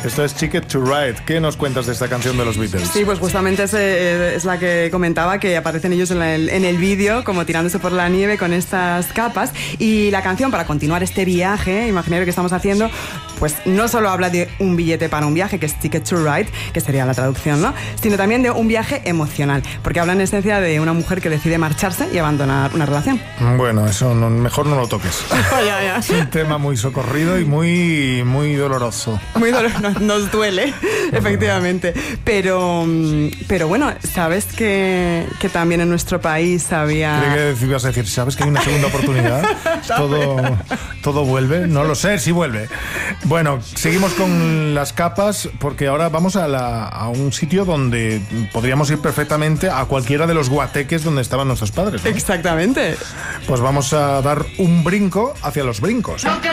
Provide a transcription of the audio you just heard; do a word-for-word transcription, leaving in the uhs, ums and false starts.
Esto es Ticket to Ride. ¿Qué nos cuentas de esta canción de los Beatles? Sí, pues justamente es, eh, es la que comentaba, que aparecen ellos en el, en el vídeo como tirándose por la nieve con estas capas. Y la canción, para continuar este viaje imaginario que estamos haciendo, pues no solo habla de un billete para un viaje, que es Ticket to Ride, que sería la traducción, ¿no? Sino también de un viaje emocional, porque habla en esencia de una mujer que decide marcharse y abandonar una relación. Bueno, eso no, mejor no lo toques. ya, ya. Es un tema muy socorrido y muy, muy doloroso. Muy doloroso, nos, nos duele, efectivamente. Pero, pero bueno, ¿sabes que, que también en nuestro país había... Creí que ibas a decir, ¿sabes que hay una segunda oportunidad? todo, todo vuelve. No lo sé, sí vuelve. Bueno, seguimos con las capas, porque ahora vamos a, la, a un sitio donde podríamos ir perfectamente a cualquiera de los guateques donde estaban nuestros padres, ¿no? Exactamente. Pues vamos a dar un brinco hacia los brincos. Lo que